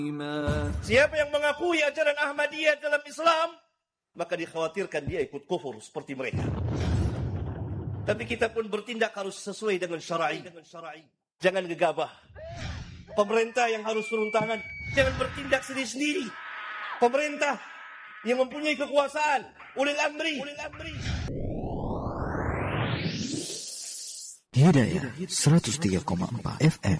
Siapa yang mengakui ajaran Ahmadiyah dalam Islam, maka dikhawatirkan dia ikut kufur seperti mereka. Tapi kita pun bertindak harus sesuai dengan syar'i. Jangan gegabah. Pemerintah yang harus turun tangan, jangan bertindak sendiri-sendiri. Pemerintah yang mempunyai kekuasaan, ulil amri. Hidayah 103,4 FM.